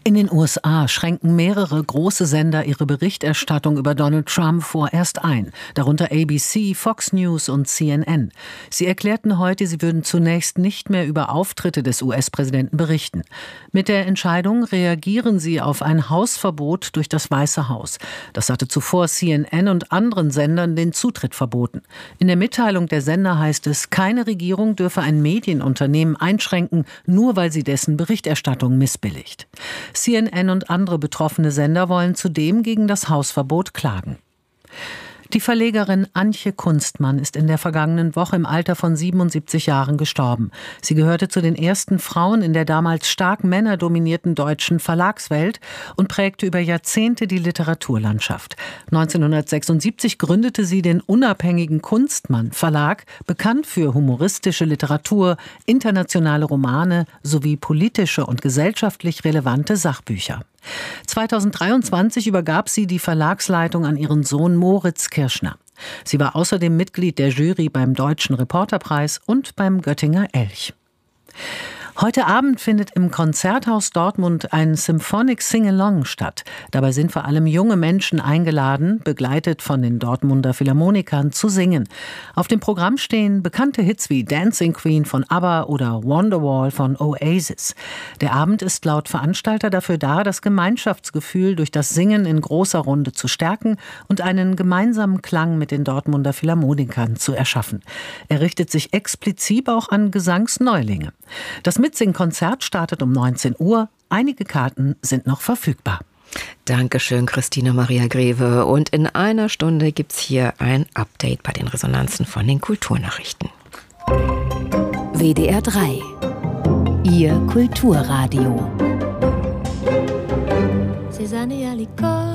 In den USA schränken mehrere große Sender ihre Berichterstattung über Donald Trump vorerst ein, darunter ABC, Fox News und CNN. Sie erklärten heute, sie würden zunächst nicht mehr über Auftritte des US-Präsidenten berichten. Mit der Entscheidung reagieren sie auf ein Hausverbot durch das Weiße Haus. Das hatte zuvor CNN und anderen Sendern den Zutritt verboten. In der Mitteilung der Sender heißt es, keine Regierung dürfe ein Medienunternehmen einschränken, nur weil sie dessen Berichterstattung missbilligt. CNN und andere betroffene Sender wollen zudem gegen das Hausverbot klagen. Die Verlegerin Antje Kunstmann ist in der vergangenen Woche im Alter von 77 Jahren gestorben. Sie gehörte zu den ersten Frauen in der damals stark männerdominierten deutschen Verlagswelt und prägte über Jahrzehnte die Literaturlandschaft. 1976 gründete sie den unabhängigen Kunstmann Verlag, bekannt für humoristische Literatur, internationale Romane sowie politische und gesellschaftlich relevante Sachbücher. 2023 übergab sie die Verlagsleitung an ihren Sohn Moritz Kirschner. Sie war außerdem Mitglied der Jury beim Deutschen Reporterpreis und beim Göttinger Elch. Heute Abend findet im Konzerthaus Dortmund ein Symphonic Sing-Along statt. Dabei sind vor allem junge Menschen eingeladen, begleitet von den Dortmunder Philharmonikern, zu singen. Auf dem Programm stehen bekannte Hits wie Dancing Queen von ABBA oder Wonderwall von Oasis. Der Abend ist laut Veranstalter dafür da, das Gemeinschaftsgefühl durch das Singen in großer Runde zu stärken und einen gemeinsamen Klang mit den Dortmunder Philharmonikern zu erschaffen. Er richtet sich explizit auch an Gesangsneulinge. Das Mitsing-Konzert startet um 19 Uhr. Einige Karten sind noch verfügbar. Dankeschön, Christina Maria Greve. Und in einer Stunde gibt's hier ein Update bei den Resonanzen von den Kulturnachrichten. WDR 3. Ihr Kulturradio.